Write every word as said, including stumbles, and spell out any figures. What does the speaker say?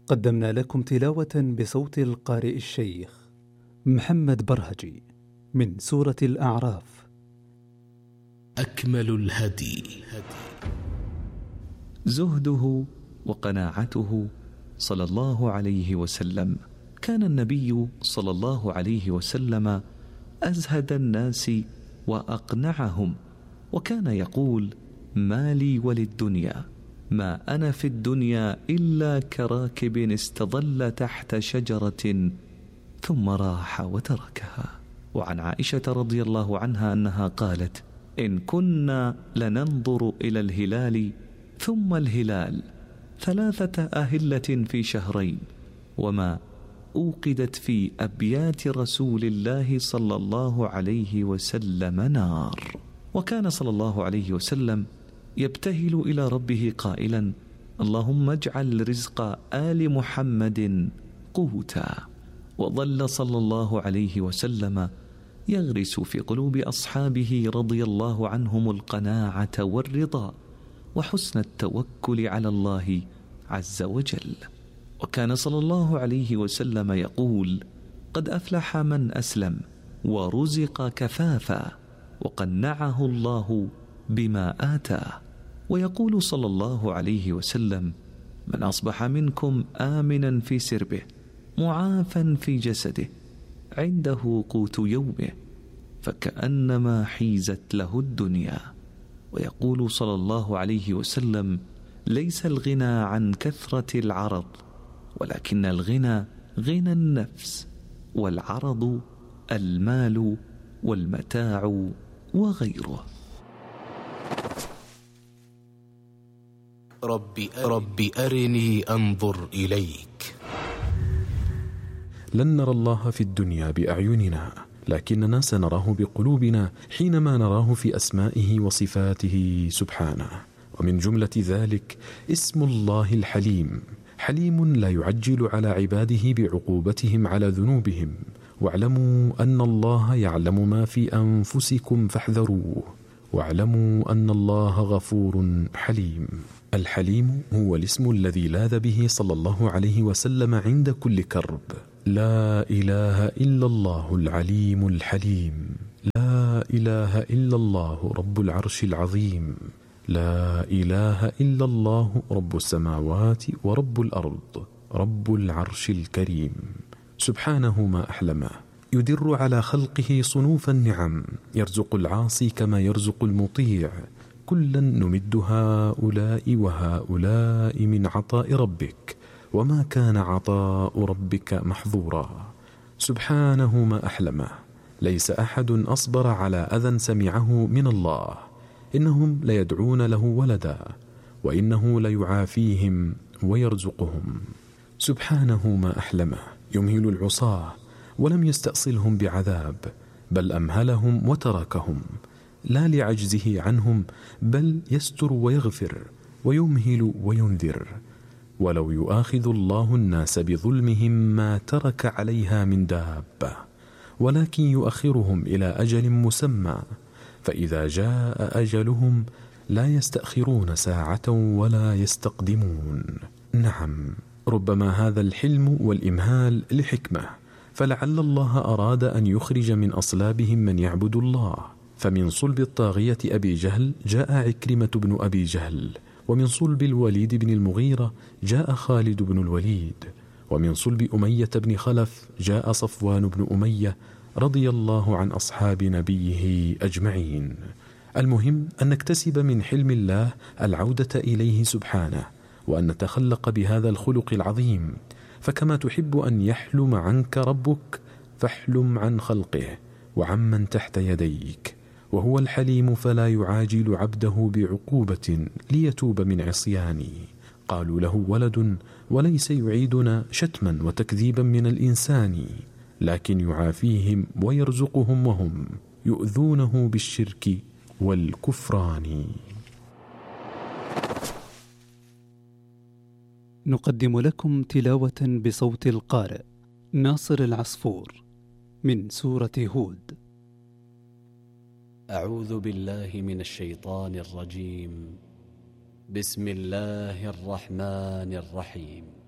قدمنا لكم تلاوة بصوت القارئ الشيخ محمد برهجي من سورة الأعراف. أكمل الهدي زهده وقناعته صلى الله عليه وسلم. كان النبي صلى الله عليه وسلم أزهد الناس وأقنعهم، وكان يقول: ما لي وللدنيا، ما أنا في الدنيا إلا كراكب استظل تحت شجرة ثم راح وتركها. وعن عائشة رضي الله عنها أنها قالت: إن كنا لننظر إلى الهلال ثم الهلال ثلاثة أهلة في شهرين، وما أوقدت في أبيات رسول الله صلى الله عليه وسلم نار. وكان صلى الله عليه وسلم يبتهل إلى ربه قائلا: اللهم اجعل رزق آل محمد قوتا. وظل صلى الله عليه وسلم يغرس في قلوب أصحابه رضي الله عنهم القناعة والرضا وحسن التوكل على الله عز وجل. وكان صلى الله عليه وسلم يقول: قد أفلح من أسلم ورزق كفافا وقنعه الله بما آتاه. ويقول صلى الله عليه وسلم: من أصبح منكم آمنا في سربه معافا في جسده عنده قوت يومه فكأنما حيزت له الدنيا. ويقول صلى الله عليه وسلم: ليس الغنى عن كثرة العرض، ولكن الغنى غنى النفس، والعرض المال والمتاع وغيره. رب رب أرني أنظر إليك. لن نرى الله في الدنيا بأعيننا، لكننا سنراه بقلوبنا حينما نراه في أسمائه وصفاته سبحانه. ومن جملة ذلك اسم الله الحليم، حليم لا يعجل على عباده بعقوبتهم على ذنوبهم. واعلموا أن الله يعلم ما في أنفسكم فاحذروه، واعلموا أن الله غفور حليم. الحليم هو الاسم الذي لاذ به صلى الله عليه وسلم عند كل كرب. لا إله إلا الله العليم الحليم، لا إله إلا الله رب العرش العظيم، لا إله إلا الله رب السماوات ورب الأرض رب العرش الكريم. سبحانه ما أحلمه، يدر على خلقه صنوف النعم، يرزق العاصي كما يرزق المطيع. كلا نمد هؤلاء وهؤلاء من عطاء ربك، وما كان عطاء ربك محظورا. سبحانه ما أحلمه، ليس أحد أصبر على أذى سمعه من الله. إنهم ليدعون له ولدا، وإنه ليعافيهم ويرزقهم. سبحانه ما أحلمه، يمهل العصاة ولم يستأصلهم بعذاب، بل أمهلهم وتركهم، لا لعجزه عنهم، بل يستر ويغفر ويمهل وينذر. ولو يؤاخذ الله الناس بظلمهم ما ترك عليها من دابة، ولكن يؤخرهم إلى أجل مسمى، فإذا جاء أجلهم لا يستأخرون ساعة ولا يستقدمون. نعم، ربما هذا الحلم والإمهال لحكمة، فلعل الله أراد أن يخرج من أصلابهم من يعبد الله. فمن صلب الطاغية أبي جهل جاء عكرمة بن أبي جهل، ومن صلب الوليد بن المغيرة جاء خالد بن الوليد، ومن صلب أمية بن خلف جاء صفوان بن أمية رضي الله عن أصحاب نبيه أجمعين. المهم أن نكتسب من حلم الله العودة إليه سبحانه، وأن نتخلق بهذا الخلق العظيم. فكما تحب أن يحلم عنك ربك فاحلم عن خلقه وعمن تحت يديك. وهو الحليم فلا يعاجل عبده بعقوبة ليتوب من عصيانه. قالوا له ولد، وليس يعيدنا شتما وتكذيبا من الإنسان، لكن يعافيهم ويرزقهم وهم يؤذونه بالشرك والكفران. نقدم لكم تلاوة بصوت القارئ ناصر العصفور من سورة هود. أعوذ بالله من الشيطان الرجيم. بسم الله الرحمن الرحيم.